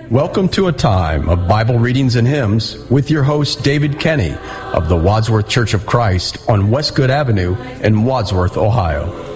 Welcome to a time of Bible readings and hymns with your host, David Kenny of the Wadsworth Church of Christ on Westgood Avenue in Wadsworth, Ohio.